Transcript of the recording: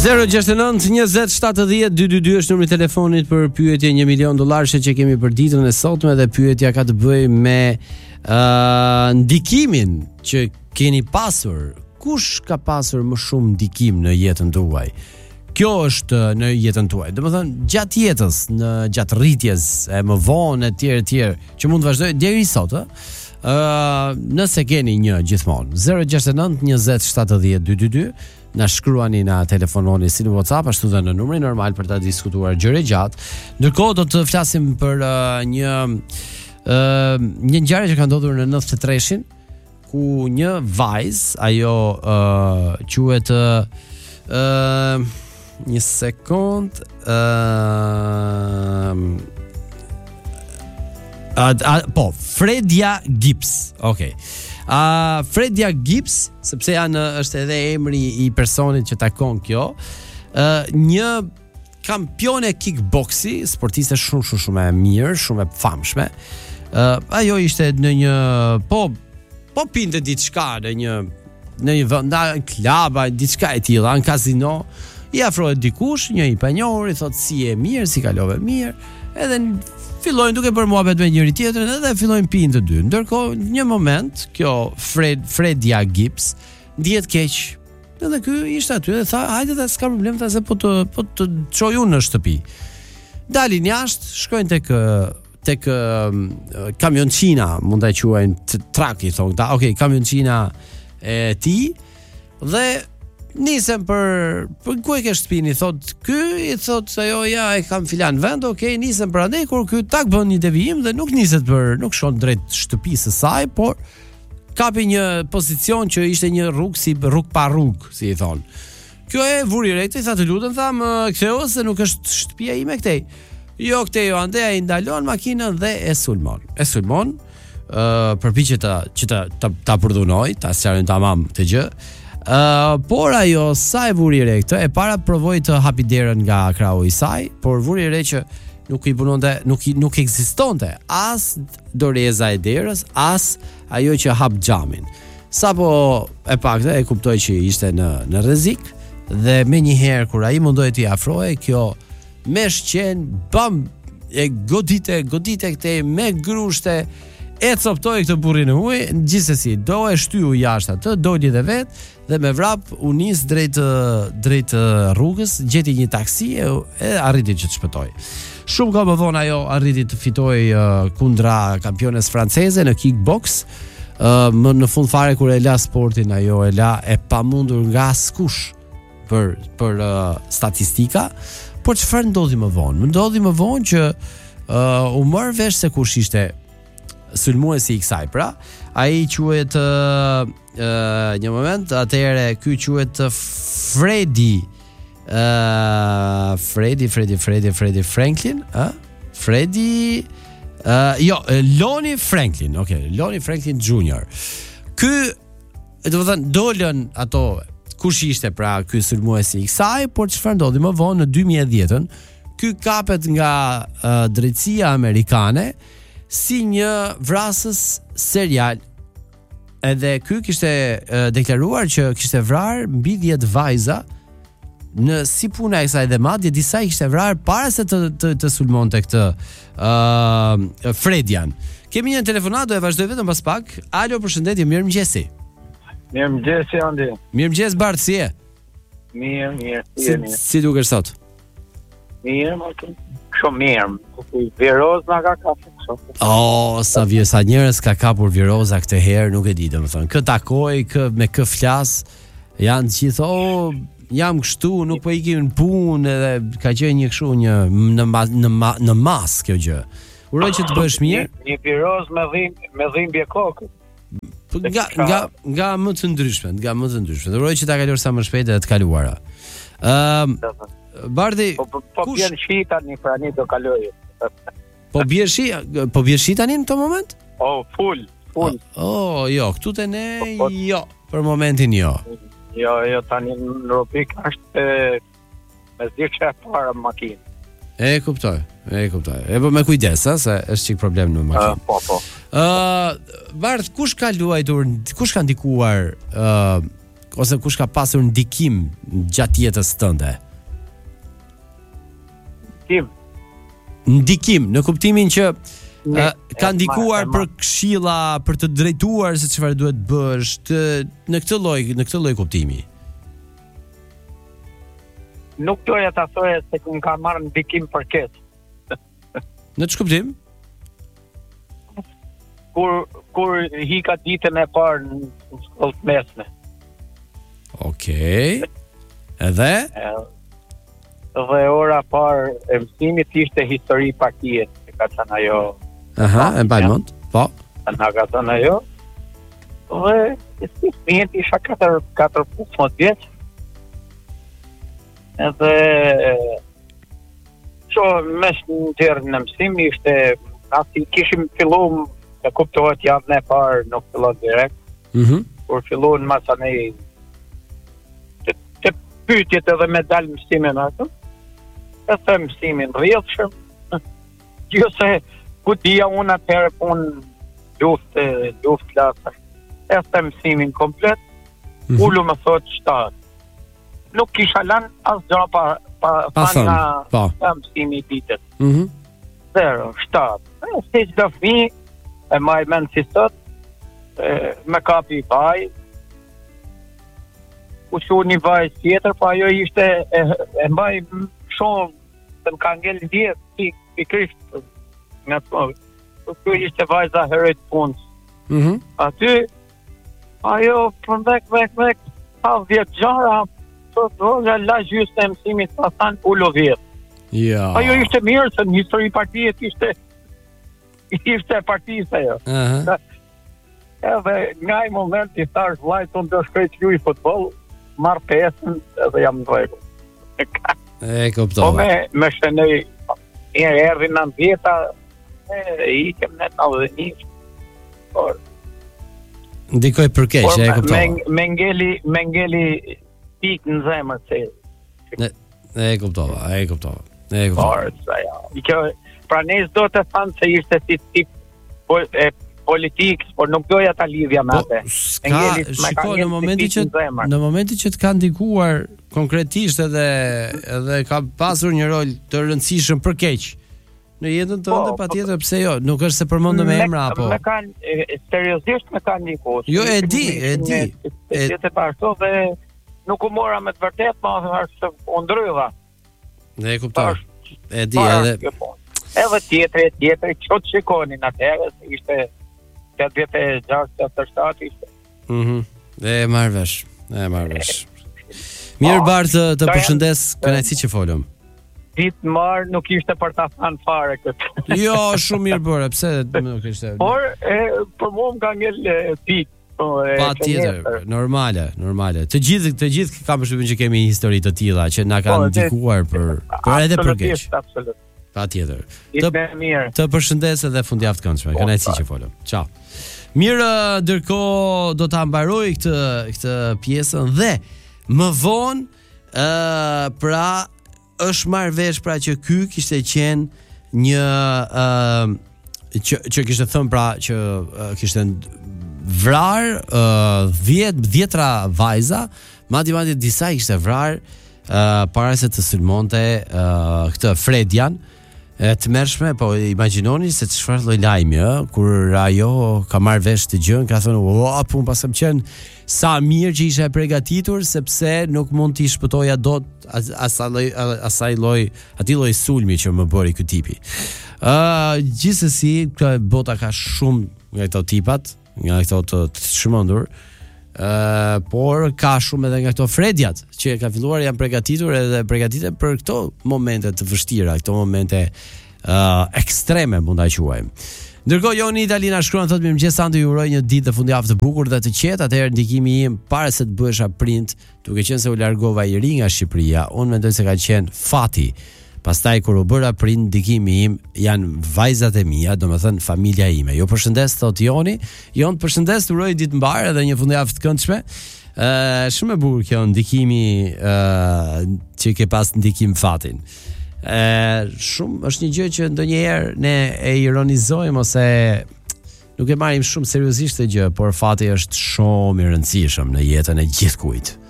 06920702222 është numri i telefonit për pyetje $1 milion që kemi për ditën e sotme dhe pyetja ka të bëjë me ndikimin që keni pasur. Kush ka pasur më shumë ndikim në jetën tuaj? Kjo është në jetën tuaj. Domethënë gjatë jetës, në gjatë rritjes e më vonë etj që mund të vazhdojë deri sot, nëse keni një gjithmonë. 06920702222 na shkruani, na telefononi si në WhatsApp, ashtu dhe në numrin normal për ta diskutuar gjëre gjatë. Ndërkohë do të flasim për një ngjarje që ka ndodhur në 93-shin, ku një vajzë, ajo quhet një sekond, Fredia Gibbs. Okej. Fredia Gibbs, sepse është edhe emri i personit që takon kjo, një kampione kickboksi, sportiste shumë e mirë, shumë e famshme. Ajo ishte në një po pinte diçka në një vend, në klub, diçka e tilla, në kazino. I afrohet dikush, një i panjohur, i thot si e mirë, si kalove mirë, edhe fillojnë duke bërë muhabet me njëri tjetrin edhe fillojnë pinë të dy. Ndërkohë, në një moment, kjo Fredia Gibbs ndihet keq. Edhe ky ishte aty dhe tha, hajde ta s'ka problem, ta se po të çoj unë në shtëpi. Dalin jashtë, shkojnë tek kamionçina, mund ta quajnë trak i thonë. Okej, kamionçina e tij dhe nisem për ku e ke shtëpinë, i thot ajo ja e kam filan vend, okay, nisem për andej kur ky tak bën një devijim dhe nuk shkon drejt shtëpisë së saj, por kapi një pozicion që ishte një rrugë si rrugë pa rrugë, si i thon. Kjo e vuri re, i tha të lutem, tham ktheu se nuk është shtëpia ime këtej. Jo këtej, andej ai ndalon makinën dhe e sulmon. Përpiqet që ta përdhunoj, ta sqarojnë tamam të gjë. Por ajo sa e vuri re këtë, e para provoi të hapi derën nga krahu i saj, por vuri re që nuk i punonte, nuk ekzistonte as doreza e derës, as ajo që hap xhamin. Sapo e pakte e kuptoi që ishte në rrezik dhe menjëherë kur ai mundoi të afrohej, kjo me shqen, bam, e godite këtej me grushte, e coptoi këtë burrin në ujë, gjithsesi do e shtyu jashtë atë, doli dhe vet dhe me vrap u nis drejt rrugës, gjeti një taksi e arriti që të shpëtoi. Shumë kohë më vonë ajo arriti të fitojë kundra kampiones franceze në kickbox. Më në fund fare kur e la sportin, ajo e la e pamundur nga askush për statistika. Por çfarë ndodhi më vonë? Ndodhi më vonë që u mor vesh se kush ishte sulmuesi i kësaj. Pra, ai quhet një moment, atëherë ky quhet Freddie Franklin, Lonnie Franklin, okay, Lonnie Franklin Jr. Ky, do të thënë, dolën ato kush ishte pra ky sulmuesi i kësaj, por çfarë ndodhi më vonë në 2010-ën, ky kapet nga drejtësia amerikane si një vrasës serial. Edhe ky kishte deklaruar që kishte vrarë mbi 10 vajza në si puna e kësaj dhe madje disa i kishte vrarë para se të sulmonte këtë Fredian. Kemi një telefonat, do e vazhdoj vetëm pas pak. Alo, përshëndetje, mirëmëngjesi. Mirëmëngjesi, Andi. Mirëmëngjes, Bart, si je? Mirë. Si dukesh sot? Mirë, shumë mirë. Viroz nga ka kapur. Sa njerëz ka kapur viroza këtë herë, nuk e di, domethënë. Kë takoj, me kë flas, janë gjithë, jam kështu, nuk po ikim në punë, edhe ka qenë një kështu në mas kjo gjë. Uroj që të bësh mirë. Një viroz me dhimbje kokë. Nga më të ndryshme. Uroj që ta kalosh sa më shpejt dhe të kaluara. Bardhi, po bjen shi tani, pra një do kaloj. Po bjen shi tani në këtë moment? Full. Jo, këtu te ne jo, për momentin jo. Jo, tani në Robik është me zdikë e para makinë. E kuptoj. E po me kujdes, se është çik problem në makinë. Po. Bardh, kush ka ndikuar ose kush ka pasur ndikim gjatë jetës tënde? Ndikim në kuptimin që ka ndikuar për këshilla, për të drejtuar se çfarë duhet bësh, në këtë lloj kuptimi. Nuk doja ta thoja se më ka marrë ndikim për këtë. Në ç'është kuptim? Kur hika ditën e parë në shkollë mesme. Okej. Edhe? Dhe ora parë e mësimit ishte histori partije, që ka thënë ajo. Aha, e mbaj mend. Po. Na ka thënë ajo. Dhe si fëmijë isha 4-15 vjeç. Edhe mes në gjerë në mësim ishte ati kishim fillu të kuptohet javën e parë nuk fillon direkt. Kur fillon masanej të pyetjet edhe me dalë mësimin atë. E them mësimin rrjedhshëm. Jo se ku dia unë atëherë punë luft klasë. E them mësimin komplet. Ullu më thot 7. Nuk kisha lanë asë gjëra pa nga mësimi i ditës. 0, 7. Si që do fëmi, e maj menë si sot, me kapi vaj, u shu një vaj tjetër, pa ajo ishte, e maj shumë, se më ka ngellë djetë, i krishtë, nga të mëve. Kjo ishte vajza herët punës. Aty, ajo, për vek, pa 10 gjara, la gjysë e mësimit pa thanë ullo 10. Ja. Ajo ishte mirë se në histori partijet ishte partijës ajo. Edhe nga i moment i thash vllajt unë do shkoj të luaj futboll, marr pesën edhe jam në rregull. E kuptova. Po me shënej erdhi 90-ta, ikem në 91. Por ndikoj për keq, e kuptova. Me ngeli pikë në zemër se. E kuptova. Por pra ne do të thanë se ishte si tip politikës, por nuk doja ta lidhja me atë. Shiko, në momenti që të ka ndikuar konkretisht edhe ka pasur një rol të rëndësishëm për keq në jetën tënde, patjetër, pse jo, nuk është se përmendëm me emra apo. Me kanë seriozisht me kanë ndikuar. Jo, e di. Jetë pa ashtu dhe nuk u mora me të vërtet, ma është u ndryva. Ne e kuptoj. E di edhe. Edhe tjetër, që të shikonin atëherë, ishte 86-87 ishte. E marr vesh. Mirë Bart, të përshëndes, kënaqësi që folëm. Ditë marr nuk ishte për ta thënë fare këtë. Jo, shumë mirë bëre, pse nuk ishte. Por për mua më ka ngel pikë. Patjetër, normale. Të gjithë kam përshtypjen që kemi histori të tilla që na kanë ndikuar për edhe për keq. Absolutisht. Patjetër. Mirë. Të përshëndes edhe fundjavë të këndshme. Kënaqësi që folëm. Ciao. Mirë, ndërkohë do ta mbaroj këtë pjesën dhe më vonë pra është marrë vesh pra që ky kishte qenë një që kishte thënë pra që kishte vrar 10 vajza, madje disa kishte vrar para se të sulmonte këtë Fredian. Të mërshme, po imagjinoni se çfarë lloj lajmi, kur ajo ka marrë vesh të gjën, ka thënë, "Pun pasëm qenë sa mirë që isha e përgatitur sepse nuk mund t'i shpëtoja dot asaj lloj sulmi që më bëri ky tipi." Gjithsesi, bota ka shumë nga këto tipat, nga këto të shmendur. Por ka shumë edhe nga këto Frediat që ka filluar janë përgatitur për këto momente të vështira, këto momente ekstreme mund ta quajmë. Ndërkohë Joni Italina shkruan thotë mirëmëngjes Santi, ju uroj një ditë të fundjavë të bukur dhe të qetë. Atëherë ndikimi im para se të bëhesha print, duke qenë se u largova i ri nga Shqipëria, unë mendoj se ka qenë fati. Pastaj kur u bëra print, ndikimi im janë vajzat e mia, domethënë familja ime. Jo përshëndes thot Joni. Jon përshëndes, uroj ditë mbar edhe një fundjavë të këndshme. Shumë e bukur kjo ndikimi që ke pas ndikim fatin. Shumë është një gjë që ndonjëherë ne e ironizojmë ose nuk e marrim shumë seriozisht këtë gjë, por fati është shumë i rëndësishëm në jetën e gjithkujt.